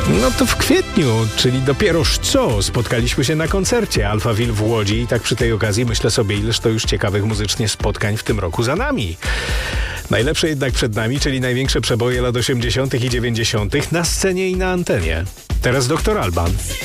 No to w kwietniu, czyli dopieroż co, spotkaliśmy się na koncercie Alphaville w Łodzi i tak przy tej okazji myślę sobie, ileż to już ciekawych muzycznie spotkań w tym roku za nami. Najlepsze jednak przed nami, czyli największe przeboje lat 80. i 90. na scenie i na antenie. Teraz Dr. Alban.